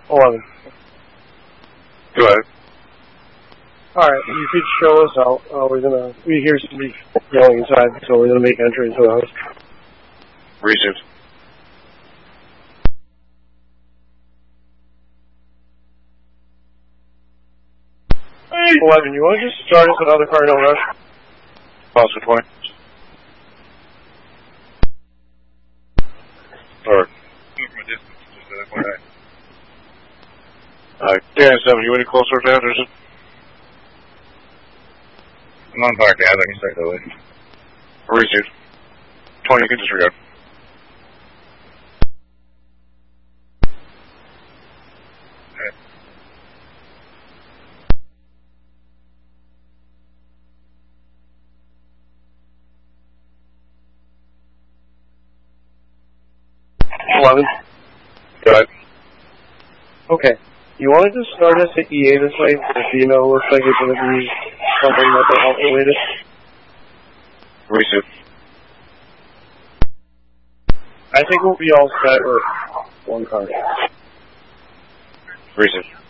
11. Go ahead. Alright, you could show us out. We hear somebody yelling inside, so we're gonna make entry into the house. Resume. Hey, 11, you want to just start us another car, no rush? Pause for 20. Or, from a distance, just an FYI. Dan 7, you any closer to Anderson? I'm on fire, guys. I can start that way. Resume. 20, you can disregard. Okay. 11. Go ahead. Okay. You wanted to start us at EA this way? The female looks like it's going to be something mental health related. Resume. I think we'll be all set with one car. Resume.